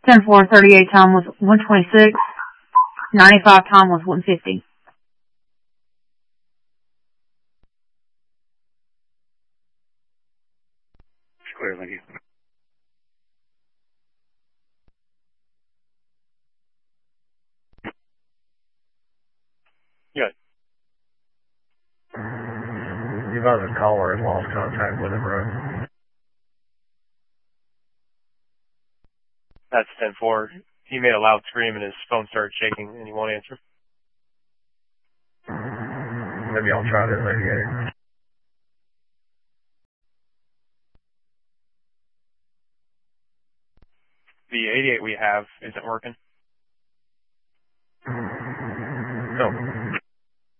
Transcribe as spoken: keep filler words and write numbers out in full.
ten four, thirty-eight Tom was one twenty-six. ninety-five Tom was one fifty. Clear, thank you. Good. You've either called or lost contact with him, right? That's ten four. He made a loud scream and his phone started shaking and he won't answer. Maybe I'll try this later. The eighty-eight we have isn't working. No.